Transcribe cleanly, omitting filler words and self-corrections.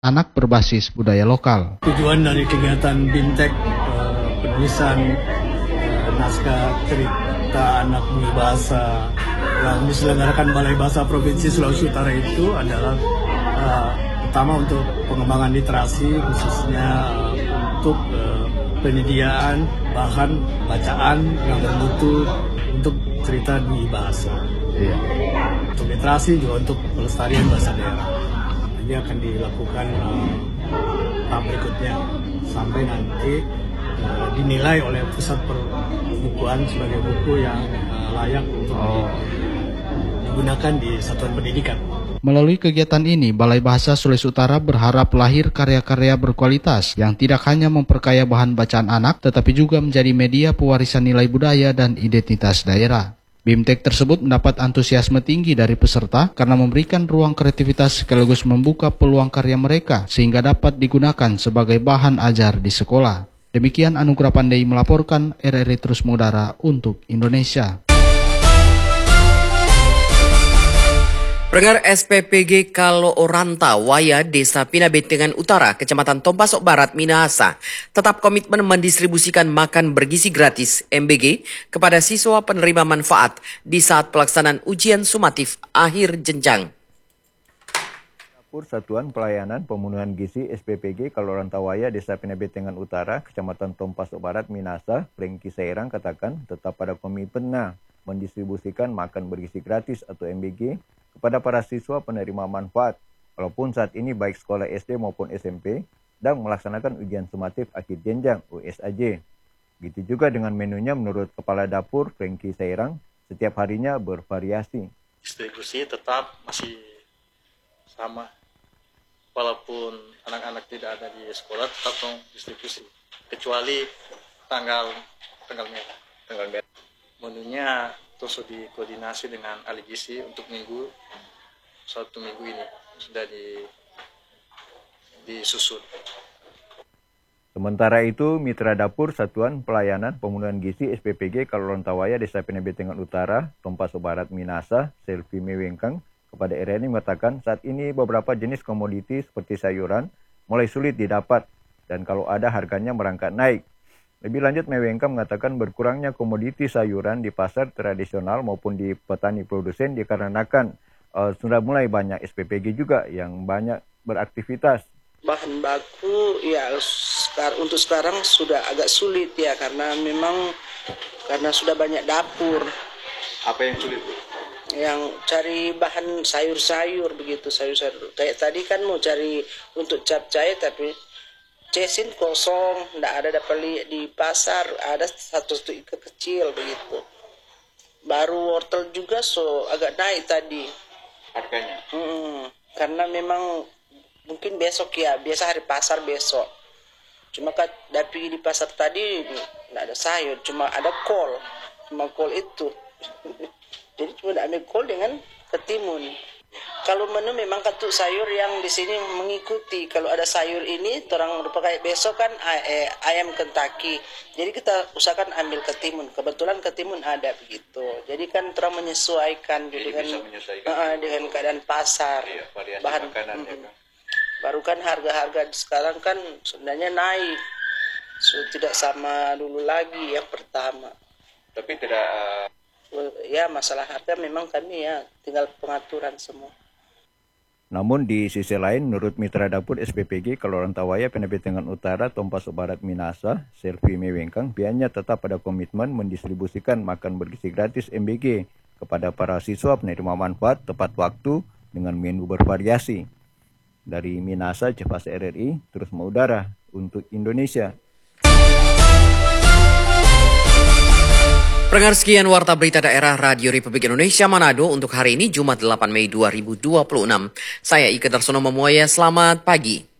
anak berbasis budaya lokal. Tujuan dari kegiatan BIMTEK penulisan naskah cerita anak bahasa yang diselenggarakan Balai Bahasa Provinsi Sulawesi Utara itu adalah pertama untuk pengembangan literasi, khususnya untuk penyediaan bahan bacaan yang bermutu untuk cerita di bahasa. Untuk literasi juga untuk pelestarian bahasa daerah. Ini akan dilakukan tahap berikutnya sampai nanti dinilai oleh pusat perbukuan sebagai buku yang layak untuk digunakan di satuan pendidikan. Melalui kegiatan ini, Balai Bahasa Sulawesi Utara berharap lahir karya-karya berkualitas yang tidak hanya memperkaya bahan bacaan anak, tetapi juga menjadi media pewarisan nilai budaya dan identitas daerah. BIMTEK tersebut mendapat antusiasme tinggi dari peserta karena memberikan ruang kreativitas sekaligus membuka peluang karya mereka sehingga dapat digunakan sebagai bahan ajar di sekolah. Demikian Anugrah Pandai melaporkan, RRI Terus Mengudara untuk Indonesia. Pendengar SPPG Kaloranta Waya Desa Pinabentengan Utara, Kecamatan Tompasok Barat, Minahasa, tetap komitmen mendistribusikan makan bergizi gratis MBG kepada siswa penerima manfaat di saat pelaksanaan ujian sumatif akhir jenjang. Dapur Satuan Pelayanan Pemenuhan Gizi SPPG Kaloranta Waya Desa Pinabentengan Utara, Kecamatan Tompasok Barat, Minahasa, Prengki Seirang katakan tetap pada komitmennya mendistribusikan makan bergizi gratis atau MBG kepada para siswa penerima manfaat, walaupun saat ini baik sekolah SD maupun SMP sedang melaksanakan ujian sumatif akhir jenjang USAJ. Begitu juga dengan menunya menurut Kepala Dapur Prengki Seirang, setiap harinya bervariasi. Distribusi tetap masih sama, walaupun anak-anak tidak ada di sekolah tetap distribusi, kecuali tanggal merah. Menunya terus dikoordinasi dengan ahli gizi untuk satu minggu ini sudah disusun. Sementara itu, Mitra Dapur Satuan Pelayanan Pemenuhan Gizi SPPG Kaloranta Waya Desa Pinabentengan Utara, Tompasok Barat, Minahasa, Selvi Mewengkang, kepada RRI mengatakan saat ini beberapa jenis komoditi seperti sayuran mulai sulit didapat dan kalau ada harganya merangkak naik. Lebih lanjut, Mewengkang mengatakan berkurangnya komoditi sayuran di pasar tradisional maupun di petani produsen dikarenakan sudah mulai banyak SPPG juga yang banyak beraktivitas. Bahan baku ya untuk sekarang sudah agak sulit ya karena sudah banyak dapur. Apa yang sulit? Yang cari bahan sayur-sayur begitu, sayur-sayur. Kayak tadi kan mau cari untuk capcay tapi cesin kosong, tidak ada dapat lihat di pasar, ada satu ikan kecil begitu. Baru wortel juga agak naik tadi harganya. Karena memang mungkin besok ya, biasa hari pasar besok. Cuma tapi di pasar tadi tidak ada sayur, cuma ada kol itu. Jadi cuma ambil kol dengan ketimun. Kalau menu memang katuk sayur yang di sini mengikuti. Kalau ada sayur ini, orang pakai besok kan ayam Kentucky. Jadi kita usahakan ambil ketimun. Kebetulan ketimun ada begitu. Jadi kan orang menyesuaikan dengan keadaan pasar. Iya, bahan makanan ya kan. Baru kan harga-harga sekarang kan sebenarnya naik. Tidak sama dulu lagi yang pertama. Tapi tidak ya masalah harga memang kami ya tinggal pengaturan semua. Namun di sisi lain, menurut Mitra Dapur SPPG Kaloranta Waya Pinabentengan Utara, Tompasok Barat, Minahasa, Selvi Mewengkang, pihaknya tetap pada komitmen mendistribusikan makan bergizi gratis MBG kepada para siswa penerima manfaat tepat waktu dengan menu bervariasi. Dari Minahasa, Cefas RRI, Terus Mengudara untuk Indonesia. Pendengar, sekian Warta Berita Daerah Radio Republik Indonesia Manado untuk hari ini Jumat 8 Mei 2026. Saya Ika Darsono Memuaya, selamat pagi.